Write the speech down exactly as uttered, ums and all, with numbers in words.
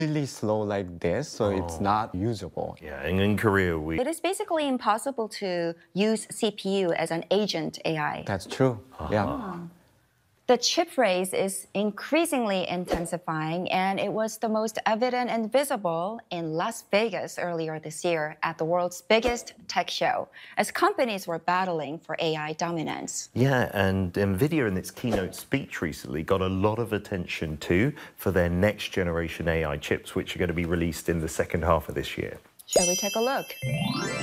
really slow like this, so it's not usable. Yeah, and in Korea, we... It is basically impossible to use C P U as an agent A I. That's true. Yeah. The chip race is increasingly intensifying, and it was the most evident and visible in Las Vegas earlier this year at the world's biggest tech show, as companies were battling for A I dominance. Yeah, and NVIDIA in its keynote speech recently got a lot of attention too for their next generation A I chips, which are going to be released in the second half of this year. Shall we take a look?